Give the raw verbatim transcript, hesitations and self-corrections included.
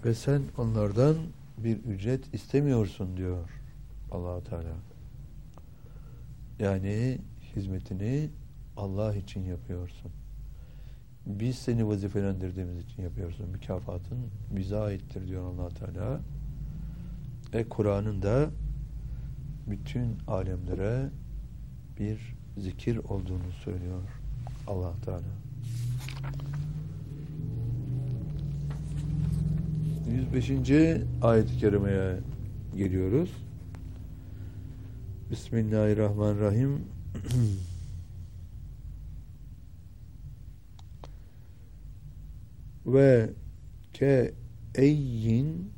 Ve sen onlardan bir ücret istemiyorsun diyor Allah Teala. Yani hizmetini Allah için yapıyorsun. Biz seni vazifelendirdiğimiz için yapıyorsun. Mükafatın bize aittir diyor Allah Teala. Ve Kur'an'ın da bütün alemlere bir zikir olduğunu söylüyor Allah Teala. yüz beşinci ayet-i kerimeye geliyoruz. Bismillahirrahmanirrahim. Ve ke eyyin